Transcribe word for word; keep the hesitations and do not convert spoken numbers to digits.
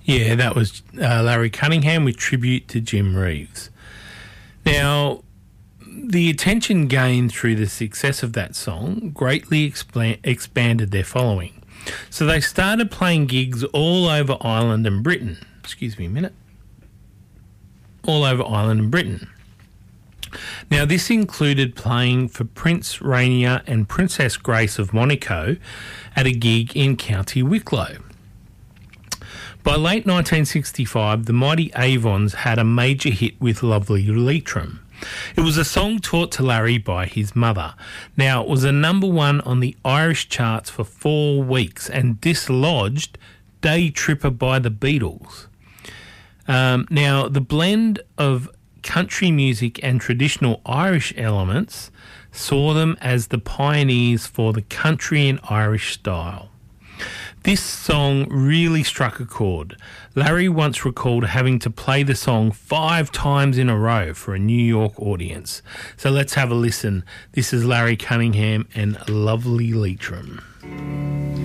Yeah, that was uh, Larry Cunningham with Tribute to Jim Reeves. Now, the attention gained through the success of that song greatly expla- expanded their following. So they started playing gigs all over Ireland and Britain. Excuse me a minute. All over Ireland and Britain. Now, this included playing for Prince Rainier and Princess Grace of Monaco at a gig in County Wicklow. By late nineteen sixty-five, the Mighty Avons had a major hit with Lovely Leitrim. It was a song taught to Larry by his mother. Now, it was a number one on the Irish charts for four weeks and dislodged Day Tripper by the Beatles. Um, now, the blend of country music and traditional Irish elements saw them as the pioneers for the country and Irish style. This song really struck a chord. Larry once recalled having to play the song five times in a row for a New York audience. So let's have a listen. This is Larry Cunningham and Lovely Leitrim.